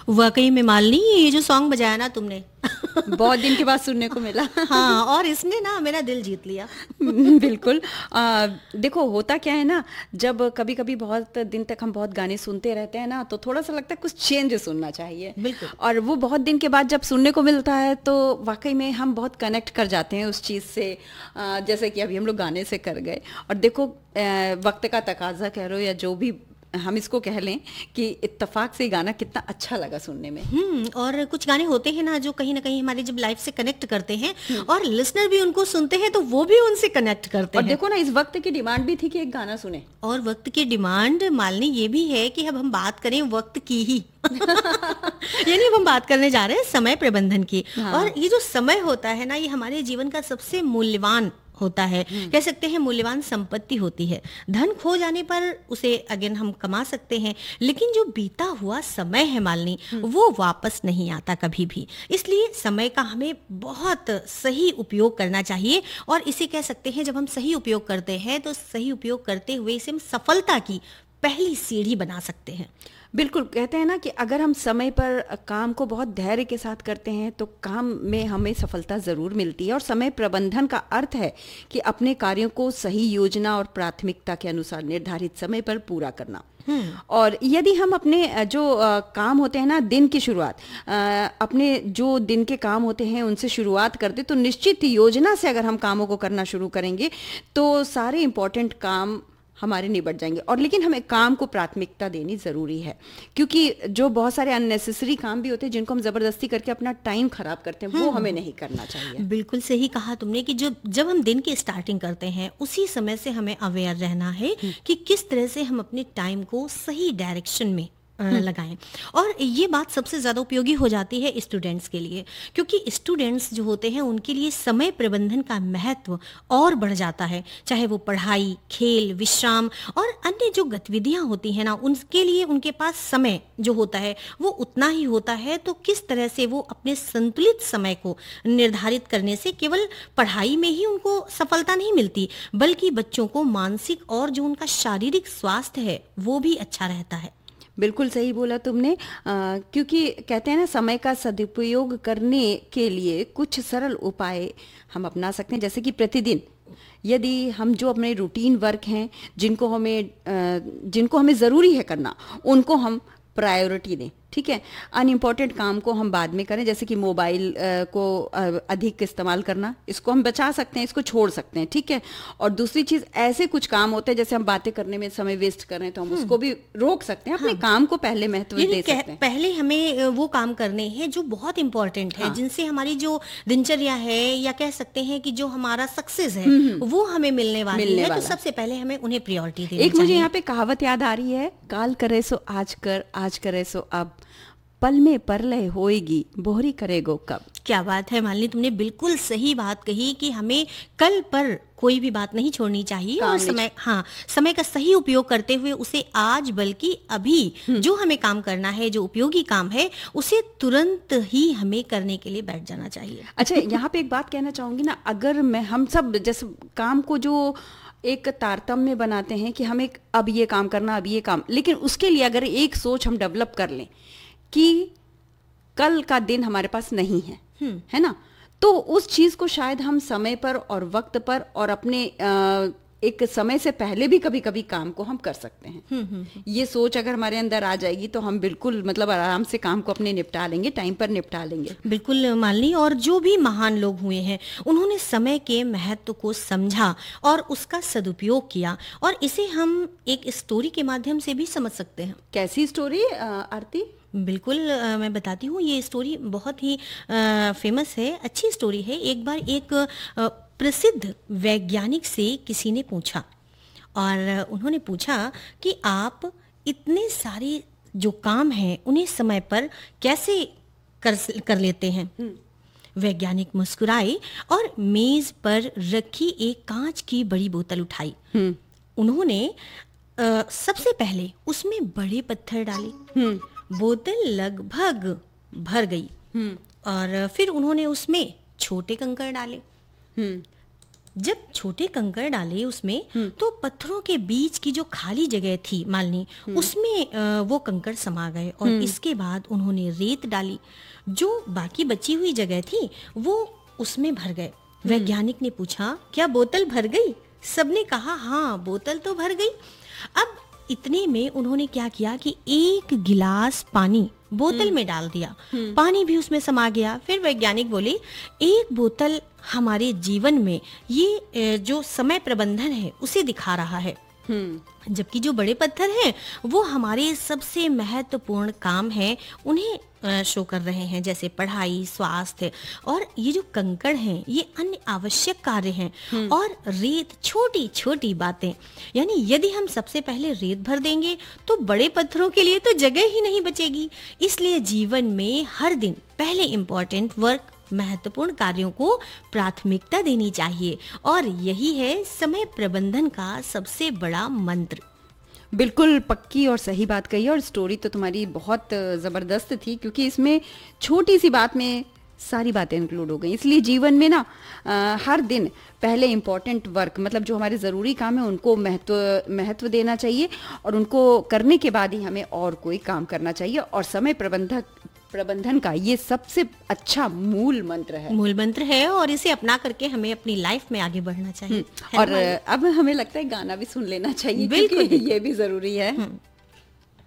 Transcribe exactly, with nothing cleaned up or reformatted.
वाकई में मालनी, ये जो सॉन्ग बजाया ना तुमने बहुत दिन के बाद सुनने को मिला। हाँ, और इसने ना मेरा दिल जीत लिया। बिल्कुल। आ, देखो होता क्या है ना, जब कभी कभी बहुत दिन तक हम बहुत गाने सुनते रहते हैं ना, तो थोड़ा सा लगता है कुछ चेंज सुनना चाहिए। बिल्कुल। और वो बहुत दिन के बाद जब सुनने को मिलता है तो वाकई में हम बहुत कनेक्ट कर जाते हैं उस चीज़ से, आ, जैसे कि अभी हम लोग गाने से कर गए। और देखो आ, वक्त का तकाजा कह रहे हो या जो भी हम इसको कह लें कि इत्तेफाक से गाना कितना अच्छा लगा सुनने में। हम्म और कुछ गाने होते हैं ना जो कहीं ना कहीं हमारी जब लाइफ से कनेक्ट करते हैं और लिसनर भी उनको सुनते हैं तो वो भी उनसे कनेक्ट करते और हैं। देखो ना, इस वक्त की डिमांड भी थी कि एक गाना सुने। और वक्त की डिमांड मालनी ये भी है कि अब हम बात करें वक्त की ही यानी अब हम बात करने जा रहे हैं समय प्रबंधन की। हाँ। और ये जो समय होता है ना, ये हमारे जीवन का सबसे मूल्यवान होता है, कह सकते हैं मूल्यवान संपत्ति होती है। धन खो जाने पर उसे अगेन हम कमा सकते हैं, लेकिन जो बीता हुआ समय है मालनी, वो वापस नहीं आता कभी भी। इसलिए समय का हमें बहुत सही उपयोग करना चाहिए। और इसे कह सकते हैं जब हम सही उपयोग करते हैं तो सही उपयोग करते हुए इसे हम सफलता की पहली सीढ़ी बना सकते हैं। बिल्कुल, कहते हैं ना कि अगर हम समय पर काम को बहुत धैर्य के साथ करते हैं तो काम में हमें सफलता ज़रूर मिलती है। और समय प्रबंधन का अर्थ है कि अपने कार्यों को सही योजना और प्राथमिकता के अनुसार निर्धारित समय पर पूरा करना। और यदि हम अपने जो आ, काम होते हैं ना, दिन की शुरुआत अपने जो दिन के काम होते हैं उनसे शुरुआत करते, तो निश्चित योजना से अगर हम कामों को करना शुरू करेंगे तो सारे इम्पोर्टेंट काम हमारे निबट जाएंगे। और लेकिन हमें काम को प्राथमिकता देनी ज़रूरी है, क्योंकि जो बहुत सारे अननेसेसरी काम भी होते हैं जिनको हम ज़बरदस्ती करके अपना टाइम खराब करते हैं, वो हमें नहीं करना चाहिए। बिल्कुल सही कहा तुमने कि जो जब हम दिन की स्टार्टिंग करते हैं उसी समय से हमें अवेयर रहना है कि किस तरह से हम अपने टाइम को सही डायरेक्शन में लगाएं। और ये बात सबसे ज़्यादा उपयोगी हो जाती है स्टूडेंट्स के लिए, क्योंकि स्टूडेंट्स जो होते हैं उनके लिए समय प्रबंधन का महत्व और बढ़ जाता है। चाहे वो पढ़ाई, खेल, विश्राम और अन्य जो गतिविधियां होती हैं ना, उनके लिए उनके पास समय जो होता है वो उतना ही होता है। तो किस तरह से वो अपने संतुलित समय को निर्धारित करने से केवल पढ़ाई में ही उनको सफलता नहीं मिलती, बल्कि बच्चों को मानसिक और जो उनका शारीरिक स्वास्थ्य है वो भी अच्छा रहता है। बिल्कुल सही बोला तुमने, आ, क्योंकि कहते हैं ना, समय का सदुपयोग करने के लिए कुछ सरल उपाय हम अपना सकते हैं। जैसे कि प्रतिदिन यदि हम जो अपने रूटीन वर्क हैं जिनको हमें आ, जिनको हमें ज़रूरी है करना, उनको हम प्रायोरिटी दें। ठीक है, अनइम्पॉर्टेंट काम को हम बाद में करें, जैसे कि मोबाइल को अधिक इस्तेमाल करना, इसको हम बचा सकते हैं, इसको छोड़ सकते हैं। ठीक है, और दूसरी चीज़, ऐसे कुछ काम होते हैं जैसे हम बातें करने में समय वेस्ट कर रहे हैं तो हम उसको भी रोक सकते हैं। अपने हाँ। काम को पहले महत्व दे सकते हैं। पहले हमें वो काम करने हैं जो बहुत इंपॉर्टेंट है, हाँ। जिनसे हमारी जो दिनचर्या है या कह सकते हैं कि जो हमारा सक्सेस है वो हमें मिलने वाली है, तो सबसे पहले हमें उन्हें प्रायोरिटी देनी चाहिए। एक मुझे यहाँ पे कहावत याद आ रही है, काल करे सो आज कर, आज करे सो अब, पल में परलय होएगी, बोहरी करेगो कब। क्या बात है मालिनी, तुमने बिल्कुल सही बात कही कि हमें कल पर कोई भी बात नहीं छोड़नी चाहिए और समय हाँ समय का सही उपयोग करते हुए उसे आज बल्कि अभी जो हमें काम करना है, जो उपयोगी काम है, उसे तुरंत ही हमें करने के लिए बैठ जाना चाहिए। अच्छा, यहाँ पे एक बात कहना चाहूंगी ना, अगर मैं हम सब जैसे काम को जो एक तारतम्य बनाते हैं कि हम एक अब ये काम करना, अब ये काम, लेकिन उसके लिए अगर एक सोच हम डेवलप कर लें कि कल का दिन हमारे पास नहीं है, है ना, तो उस चीज को शायद हम समय पर और वक्त पर और अपने आ, एक समय से पहले भी कभी कभी काम को हम कर सकते हैं। हुँ, हुँ, हुँ. ये सोच अगर हमारे अंदर आ जाएगी तो हम बिल्कुल मतलब आराम से काम को अपने निपटा लेंगे, टाइम पर निपटा लेंगे। बिल्कुल मालिनी, और जो भी महान लोग हुए हैं उन्होंने समय के महत्व को समझा और उसका सदुपयोग किया, और इसे हम एक स्टोरी के माध्यम से भी समझ सकते हैं। कैसी स्टोरी आरती? बिल्कुल आ, मैं बताती हूँ। ये स्टोरी बहुत ही आ, फेमस है, अच्छी स्टोरी है। एक बार एक आ, प्रसिद्ध वैज्ञानिक से किसी ने पूछा, और उन्होंने पूछा कि आप इतने सारे जो काम हैं उन्हें समय पर कैसे कर कर लेते हैं। वैज्ञानिक मुस्कुराए और मेज पर रखी एक कांच की बड़ी बोतल उठाई। उन्होंने आ, सबसे पहले उसमें बड़े पत्थर डाले, बोतल लगभग भर गई, और फिर उन्होंने उसमें छोटे कंकड़ डाले। जब छोटे कंकड़ डाले उसमें तो पत्थरों के बीच की जो खाली जगह थी मालिनी, उसमें अ, वो कंकड़ समा गए और इसके बाद उन्होंने रेत डाली। जो बाकी बची हुई जगह थी वो उसमें भर गए। वैज्ञानिक ने पूछा, क्या बोतल भर गई? सबने कहा हाँ, बोतल तो भर गई। अब इतने में उन्होंने क्या किया कि एक गिलास पानी बोतल में डाल दिया, पानी भी उसमें समा गया। फिर वैज्ञानिक बोले, एक बोतल हमारे जीवन में ये जो समय प्रबंधन है उसे दिखा रहा है, जबकि जो बड़े पत्थर हैं वो हमारे सबसे महत्वपूर्ण काम है उन्हें शो कर रहे हैं, जैसे पढ़ाई, स्वास्थ्य, और ये जो कंकड़ हैं ये अन्य आवश्यक कार्य हैं, और रेत छोटी छोटी बातें। यानी यदि हम सबसे पहले रेत भर देंगे तो बड़े पत्थरों के लिए तो जगह ही नहीं बचेगी। इसलिए जीवन में हर दिन पहले इम्पोर्टेंट वर्क, महत्वपूर्ण कार्यों को प्राथमिकता देनी चाहिए, और यही है समय प्रबंधन का सबसे बड़ा मंत्र। बिल्कुल पक्की और सही बात कही, और स्टोरी तो तुम्हारी बहुत ज़बरदस्त थी, क्योंकि इसमें छोटी सी बात में सारी बातें इंक्लूड हो गई। इसलिए जीवन में ना आ, हर दिन पहले इम्पॉर्टेंट वर्क, मतलब जो हमारे ज़रूरी काम है उनको महत्व महत्व देना चाहिए, और उनको करने के बाद ही हमें और कोई काम करना चाहिए। और समय प्रबंधक प्रबंधन का ये सबसे अच्छा मूल मंत्र है मूल मंत्र है और इसे अपना करके हमें अपनी लाइफ में आगे बढ़ना चाहिए। और अब हमें लगता है गाना भी सुन लेना चाहिए, बिल्कुल ये भी जरूरी है।